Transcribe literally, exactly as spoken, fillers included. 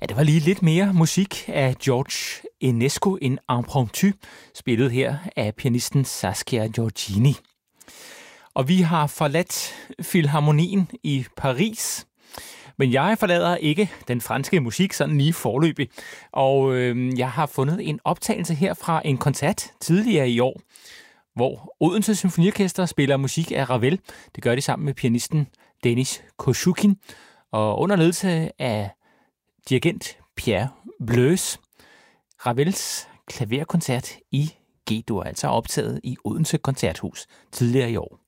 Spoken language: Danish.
Ja, det var lige lidt mere musik af George Enescu, en impromptu, spillet her af pianisten Saskia Giorgini. Og vi har forladt Filharmonien i Paris, men jeg forlader ikke den franske musik sådan lige forløbig. Og øh, jeg har fundet en optagelse her fra en koncert tidligere i år, hvor Odense Symfoniorkester spiller musik af Ravel. Det gør de sammen med pianisten Denis Koshukin, og under ledelse af dirigent Pierre Bleus. Ravels klaverkoncert i G-dur, altså optaget i Odense Koncerthus tidligere i år.